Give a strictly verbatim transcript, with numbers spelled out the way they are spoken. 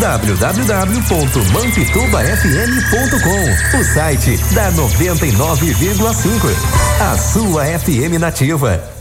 w w w ponto mampituba f m ponto com, o site da noventa e nove vírgula cinco, a sua F M nativa.